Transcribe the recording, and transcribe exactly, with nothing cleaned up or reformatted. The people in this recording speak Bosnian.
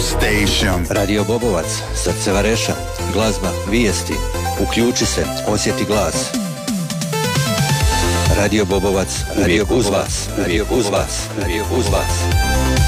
station. Radio Bobovac, srce Vareša, glazba, vijesti. Uključi se, osjeti glas. Radio Bobovac, uvijek uz vas, uvijek uz vas, uvijek uz vas.